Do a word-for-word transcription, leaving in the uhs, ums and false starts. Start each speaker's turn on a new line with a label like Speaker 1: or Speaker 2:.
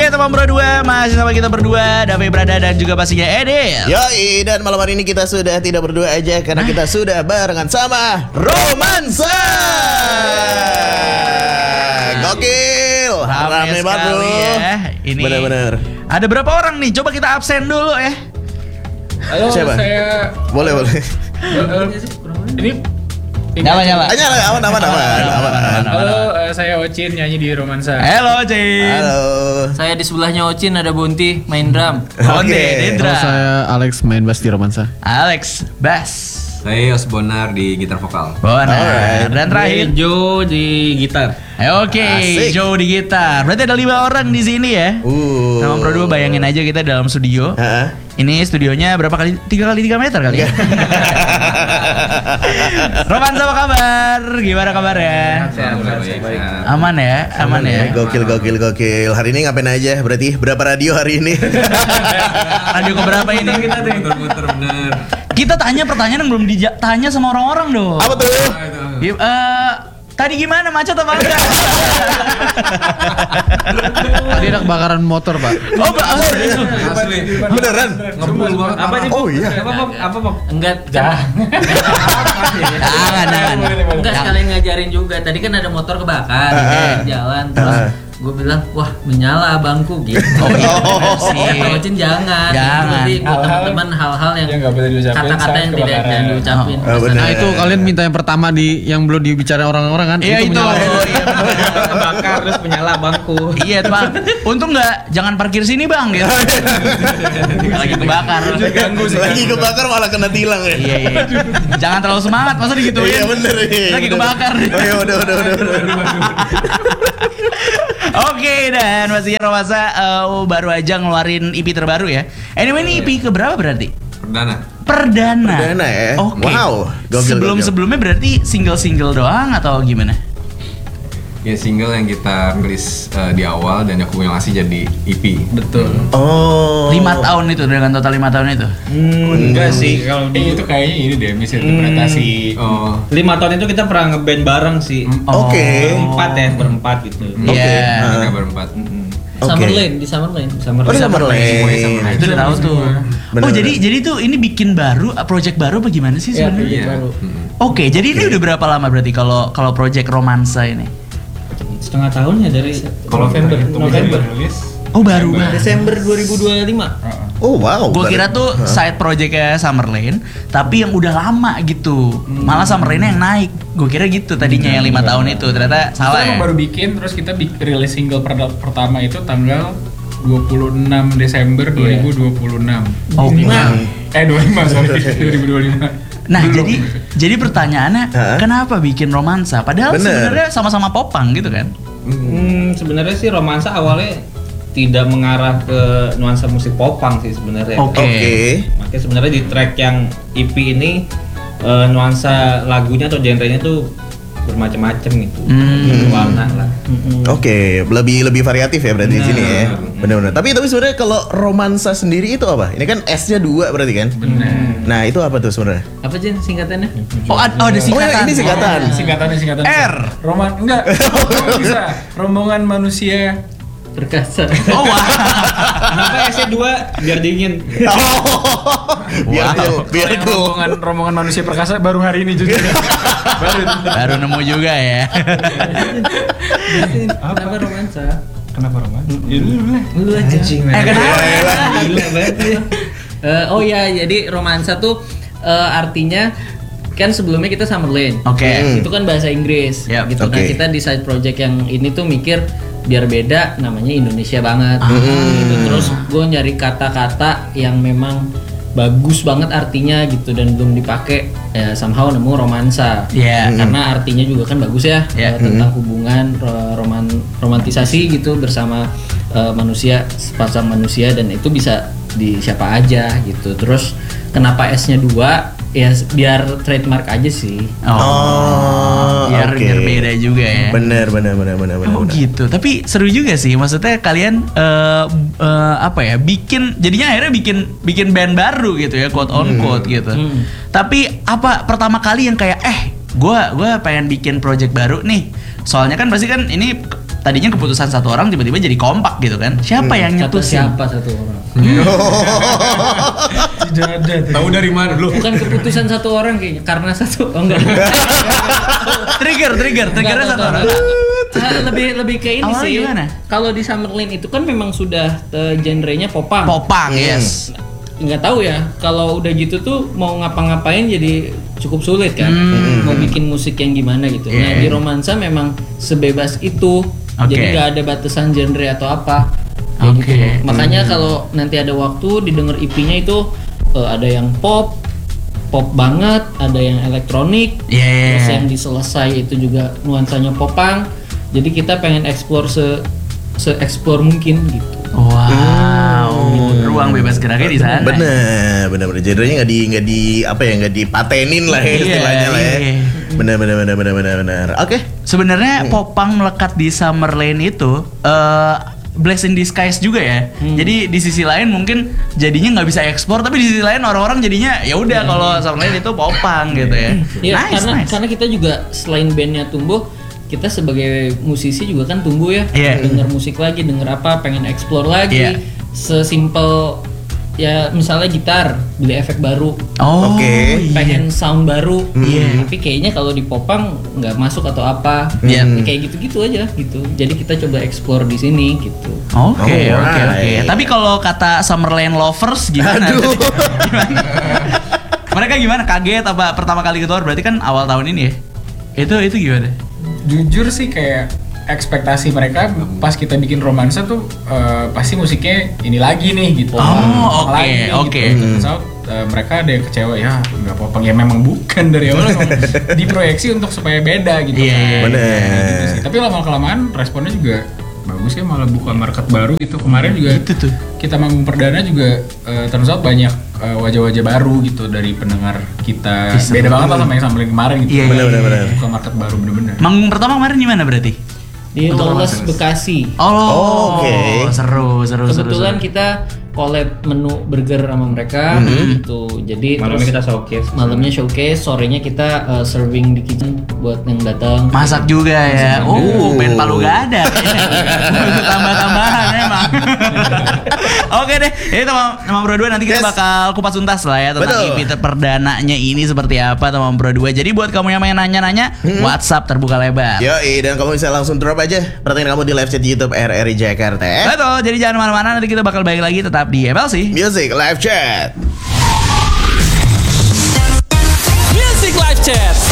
Speaker 1: Oke teman berdua, masih sama kita berdua, Davi Brada dan juga pastinya Edil.
Speaker 2: Yoi, dan malam hari ini kita sudah tidak berdua aja karena kita sudah barengan sama Romansa. Gokil, rame banget bro
Speaker 1: ya. Ini
Speaker 2: benar-benar.
Speaker 1: Ada berapa orang nih? Coba kita absen dulu ya.
Speaker 3: Halo,
Speaker 2: Siapa?
Speaker 3: saya
Speaker 2: Boleh boleh.
Speaker 3: ini
Speaker 1: Nyala nyala.
Speaker 2: Aja aman aman aman aman.
Speaker 3: Halo, eh, saya Ocin nyanyi di Romansa.
Speaker 1: Halo Cin.
Speaker 2: Halo.
Speaker 4: Saya di sebelahnya Ocin ada Bonti main drum.
Speaker 1: Oke, Dendra.
Speaker 5: Halo, saya Alex main bass di Romansa.
Speaker 1: Alex Bass.
Speaker 6: Saya Yos Bonar di gitar vokal.
Speaker 1: Bonar.
Speaker 2: Alright.
Speaker 1: Dan terakhir
Speaker 4: Jo di gitar.
Speaker 1: Oke,
Speaker 2: Asik.
Speaker 1: Joe di gitar. Berarti ada lima orang di sini ya.
Speaker 2: Uh.
Speaker 1: Sama Pro dua bayangin aja kita dalam studio.
Speaker 2: Heeh.
Speaker 1: Ini studionya berapa kali? Tiga kali tiga meter kali ya. Romansa apa kabar? Gimana kabarnya? Aman ya, aman ya.
Speaker 2: Gokil gokil gokil. Hari ini ngapain aja? Berarti berapa radio hari ini?
Speaker 1: Radio keberapa ini kita tuh?
Speaker 6: Muter-muter bener.
Speaker 1: Kita tanya pertanyaan yang belum ditanya sama orang-orang dong.
Speaker 2: Apa tuh?
Speaker 1: Ya, eh, tadi gimana, macet apa enggak?
Speaker 5: Tadi ada kebakaran motor, Pak.
Speaker 1: Oh, Pak.
Speaker 6: Asli.
Speaker 2: Beneran?
Speaker 6: Ngebul banget.
Speaker 4: Apa sih?
Speaker 2: Oh iya.
Speaker 4: Apa Bob? Apa Bob? Enggak.
Speaker 1: Jangan, jangan.
Speaker 4: Enggak sekalian ngajarin juga. Tadi kan ada motor kebakar di jalan terus gue bilang, wah menyala abangku gitu.
Speaker 1: Oh iya, bener sih.
Speaker 4: Ya, Ocin jangan.
Speaker 1: Jangan.
Speaker 4: Jadi buat teman-teman hal-hal yang
Speaker 3: yang nggak boleh diucapin
Speaker 4: kata-kata
Speaker 3: saat
Speaker 4: yang tidak
Speaker 3: kebakaran.
Speaker 4: jangan diucapin.
Speaker 2: Oh, bener.
Speaker 5: Nah, itu kalian minta yang pertama di yang belum dibicarain orang-orang kan?
Speaker 1: Iya itu.
Speaker 5: menyala.
Speaker 1: Oh, iya, bener.
Speaker 4: Kebakar terus menyala abangku.
Speaker 1: Iya tuh bang, untung nggak jangan parkir sini bang gitu. Lagi kebakar.
Speaker 3: Ganggu sih.
Speaker 2: Lagi kebakar malah kena tilang ya.
Speaker 1: Iya iya. Jangan terlalu semangat, masa digituin.
Speaker 2: Iya bener iya.
Speaker 1: Lagi
Speaker 2: bener.
Speaker 1: kebakar.
Speaker 2: Oh iya udah udah udah udah.
Speaker 1: Oke dan pastinya Romansa uh, baru aja ngeluarin E P terbaru ya. Anyway ini E P keberapa berarti?
Speaker 6: Perdana.
Speaker 1: Perdana.
Speaker 2: Perdana ya?
Speaker 1: Oke.
Speaker 2: Wow, gokil,
Speaker 1: Sebelum
Speaker 2: gokil.
Speaker 1: sebelumnya berarti single-single doang atau gimana?
Speaker 6: Ya single yang kita rilis uh, di awal dan akumulasi jadi E P.
Speaker 4: Betul.
Speaker 2: Oh.
Speaker 1: Lima tahun itu dengan total lima tahun itu.
Speaker 4: Enggak sih kalau
Speaker 3: Eh, itu kayaknya ini deh misinterpretasi.
Speaker 6: Oh.
Speaker 4: lima tahun itu kita pernah ngeband bareng sih.
Speaker 2: Oke.
Speaker 4: Berempat ya, berempat gitu.
Speaker 2: Oke.
Speaker 1: Iya.
Speaker 6: Kita berempat.
Speaker 2: Oke.
Speaker 4: Summerlane di Summerlane.
Speaker 2: Oh di Summerlane.
Speaker 6: Semuanya Summerlane.
Speaker 1: Nah, itu udah tahu tuh.
Speaker 2: Bener,
Speaker 1: oh
Speaker 2: bener.
Speaker 1: jadi jadi tuh ini bikin baru, project baru apa gimana sih
Speaker 3: Iya,
Speaker 1: sebenarnya?
Speaker 6: Iya.
Speaker 4: baru.
Speaker 6: Mm.
Speaker 1: Oke, jadi ini udah berapa lama berarti kalau kalau project Romansa ini?
Speaker 4: Setengah tahun ya dari
Speaker 6: Kalau
Speaker 3: November,
Speaker 4: November.
Speaker 3: rilis.
Speaker 1: Oh baru banget.
Speaker 4: Desember dua ribu dua puluh lima.
Speaker 2: Oh wow.
Speaker 1: Gue
Speaker 2: baru-
Speaker 1: kira tuh
Speaker 2: Hah?
Speaker 1: side projectnya Summerlane, tapi yang udah lama gitu. Malah Summerlane yang naik. Gue kira gitu tadinya yang lima tahun itu, ternyata salah
Speaker 3: Kita
Speaker 1: ya.
Speaker 3: emang baru bikin terus kita bi- rilis single per- pertama itu tanggal dua puluh enam Desember dua ribu dua puluh enam.
Speaker 1: Oh,
Speaker 3: Lima. Eh dua puluh lima sorry dua ribu dua puluh lima.
Speaker 1: Nah
Speaker 3: Belum.
Speaker 1: jadi jadi pertanyaannya
Speaker 2: Hah?
Speaker 1: kenapa bikin Romansa? Padahal
Speaker 2: Bener.
Speaker 1: sebenarnya sama-sama popang gitu kan?
Speaker 4: Hmm, sebenarnya sih Romansa awalnya tidak mengarah ke nuansa musik popang sih sebenarnya.
Speaker 1: Oke.
Speaker 2: Oke.
Speaker 4: Makanya sebenarnya di track yang E P ini eh, nuansa lagunya atau genrenya tuh bermacam-macam gitu.
Speaker 1: Hmm.
Speaker 4: Warna lah.
Speaker 2: Oke, lebih lebih variatif ya berarti di sini ya. Benar-benar. Tapi tapi sebenarnya kalau Romansa sendiri itu apa? Ini kan S-nya dua berarti kan? Nah, itu apa tuh sebenarnya?
Speaker 4: Apa sih singkatannya?
Speaker 1: Oh, ad- oh ada
Speaker 2: Oh,
Speaker 1: singkatan.
Speaker 2: ya, ini singkatan.
Speaker 3: Singkatannya singkatan
Speaker 1: R.
Speaker 3: Roman enggak. Oh, bisa. Rombongan manusia.
Speaker 4: Perkasa.
Speaker 1: Oh wah.
Speaker 4: Kenapa S-nya dua? Biar dingin.
Speaker 2: Oh. Biar
Speaker 1: Wow.
Speaker 2: biar
Speaker 3: Kalau yang
Speaker 2: cool.
Speaker 3: rombongan rombongan manusia perkasa baru hari ini juga. baru
Speaker 1: Baru nemu juga ya.
Speaker 4: Kenapa Romansa?
Speaker 3: Kenapa Roman? Ya lu dulu lah.
Speaker 4: Lu aja.
Speaker 1: Eh kenapa?
Speaker 4: Gila banget ya. Eh, oh ya, jadi Romansa tuh eh, artinya kan sebelumnya kita Summerlane.
Speaker 1: Oke.
Speaker 2: Hmm.
Speaker 4: Itu kan bahasa Inggris.
Speaker 1: Yap,
Speaker 4: gitu. Nah,
Speaker 2: oke.
Speaker 4: kita di side project yang ini tuh mikir biar beda namanya Indonesia banget.
Speaker 1: Ah.
Speaker 4: Gitu. Terus gue nyari kata-kata yang memang bagus banget artinya gitu dan belum dipakai ya somehow nemu Romansa.
Speaker 1: Iya.
Speaker 4: Karena artinya juga kan bagus ya,
Speaker 1: Iya.
Speaker 4: eh, tentang hubungan ro- roman romantisasi gitu bersama eh, manusia sepasang manusia dan itu bisa di siapa aja gitu. Terus kenapa S-nya dua? Ya biar trademark aja sih.
Speaker 1: Oh.
Speaker 2: Oh,
Speaker 1: biar
Speaker 2: oke.
Speaker 1: biar beda juga ya.
Speaker 2: Bener bener bener bener bener.
Speaker 1: Oh
Speaker 2: bener.
Speaker 1: gitu, tapi seru juga sih. Maksudnya kalian eh, eh, apa ya? Bikin, jadinya akhirnya bikin bikin band baru gitu ya, quote on quote gitu.
Speaker 4: Hmm.
Speaker 1: Tapi apa pertama kali yang kayak eh, gue gue pengen bikin project baru nih. Soalnya kan pasti kan ini tadinya keputusan satu orang tiba-tiba jadi kompak gitu kan. Siapa yang
Speaker 4: Kata
Speaker 1: nyetusin?
Speaker 4: siapa satu orang?
Speaker 3: Tidak ada tuh.
Speaker 6: Tahu dari mana lu?
Speaker 4: Bukan keputusan satu orang kayaknya, karena satu oh enggak.
Speaker 1: Trigger, trigger, triggernya
Speaker 4: Enggak,
Speaker 1: satu
Speaker 4: enggak,
Speaker 1: orang.
Speaker 4: enggak. Ah, lebih lebih ke ini
Speaker 1: Awalnya
Speaker 4: sih.
Speaker 1: gimana?
Speaker 4: Kalau di Summerlin itu kan memang sudah uh, genrenya popang.
Speaker 1: Popang, yes.
Speaker 4: Nggak tahu ya, kalau udah gitu tuh mau ngapa-ngapain jadi cukup sulit kan.
Speaker 1: Hmm.
Speaker 4: Mau bikin musik yang gimana gitu. Nah,
Speaker 1: Yeah.
Speaker 4: di Romansa memang sebebas itu.
Speaker 1: Oke.
Speaker 4: Jadi nggak ada batasan genre atau apa. Kayak
Speaker 1: Oke.
Speaker 4: gitu. Makanya kalau nanti ada waktu didengar E P-nya itu uh, ada yang pop, pop banget, ada yang elektronik,
Speaker 1: Yeah.
Speaker 4: terus yang diselesai itu juga nuansanya popang. Jadi kita pengen explore se se explore mungkin gitu.
Speaker 1: Wow, ruang bebas geraknya di sana.
Speaker 2: Bener, bener, bener. Genrenya nggak di, nggak di, apa ya, nggak dipatenin lah ya
Speaker 1: Iya,
Speaker 2: istilahnya lah ya.
Speaker 1: iya.
Speaker 2: Bener, bener, bener, bener, bener, bener. Oke.
Speaker 1: Sebenarnya popang melekat di Summerlin itu eh blessing in disguise juga ya. Jadi di sisi lain mungkin jadinya nggak bisa ekspor, tapi di sisi lain orang-orang jadinya ya udah kalau Summerlin itu popang gitu ya.
Speaker 4: Iya,
Speaker 1: Nice,
Speaker 4: karena
Speaker 1: nice.
Speaker 4: karena kita juga selain bandnya tumbuh, kita sebagai musisi juga kan tumbuh ya.
Speaker 1: Iya.
Speaker 4: Denger musik lagi, denger apa, pengen explore lagi.
Speaker 1: Iya.
Speaker 4: Sesimpel ya misalnya gitar, beli efek baru,
Speaker 1: Oh,
Speaker 2: Oke.
Speaker 1: iya.
Speaker 4: pengen sound baru.
Speaker 1: Iya.
Speaker 4: Tapi kayaknya kalau di popang nggak masuk atau apa.
Speaker 1: Iya.
Speaker 4: Ya, kayak gitu-gitu aja gitu. Jadi kita coba explore di sini gitu.
Speaker 1: Oke,
Speaker 2: Oh,
Speaker 1: oke, oke.
Speaker 2: right.
Speaker 1: Tapi kalau kata Summerlin lovers gimana?
Speaker 2: Aduh.
Speaker 1: Gimana? Mereka gimana? Kaget apa pertama kali keluar? Berarti kan awal tahun ini ya? Itu itu gimana?
Speaker 3: Jujur sih kayak ekspektasi mereka pas kita bikin romansa tuh eh, pasti musiknya ini lagi nih gitu.
Speaker 1: Oh,
Speaker 3: Popang
Speaker 1: oke,
Speaker 3: lagi nih,
Speaker 1: oke.
Speaker 3: Gitu. Turns out, eh, mereka ada yang kecewa ya nggak popang ya memang bukan dari awal memang diproyeksi untuk supaya beda gitu.
Speaker 1: Iya,
Speaker 3: kan.
Speaker 2: bener.
Speaker 3: Nah, gitu sih. Tapi lama kelamaan responnya juga bagus ya, malah buka market baru gitu. Kemarin juga
Speaker 1: Itu tuh.
Speaker 3: kita manggung perdana juga eh, turns out banyak eh, wajah-wajah baru gitu dari pendengar kita. Beda banget lah sama yang sampai kemarin gitu.
Speaker 1: Iya,
Speaker 2: Bener, bener, bener.
Speaker 3: Buka market baru bener-bener.
Speaker 1: Manggung pertama kemarin di mana berarti?
Speaker 4: Di
Speaker 3: Untuk
Speaker 4: Lawless
Speaker 3: Romansa.
Speaker 4: Bekasi.
Speaker 1: Oh,
Speaker 2: Oke.
Speaker 1: seru, seru, seru.
Speaker 4: Kebetulan
Speaker 1: seru.
Speaker 4: kita collab menu burger sama mereka gitu. Jadi
Speaker 7: Malamnya
Speaker 4: terus
Speaker 7: kita showcase.
Speaker 4: malamnya showcase, sorenya kita uh, serving di kitchen buat yang datang.
Speaker 1: Masak juga ya. Oh, band Palu gak ada. Tambah-tambahan emang. Oke deh, ini teman teman Bro dua nanti kita
Speaker 2: Yes.
Speaker 1: bakal kupas tuntas lah ya tentang
Speaker 2: Betul.
Speaker 1: E P perdananya ini seperti apa teman Bro dua. Jadi buat kamu yang pengen nanya-nanya, WhatsApp terbuka lebar.
Speaker 2: Yoi, dan kamu bisa langsung drop aja pertanyaan kamu di live chat YouTube R R I Jakarta ya.
Speaker 1: Betul, jadi jangan mana-mana, nanti kita bakal balik lagi tetap di M L C.
Speaker 2: Music live chat.
Speaker 8: Music Live Chat.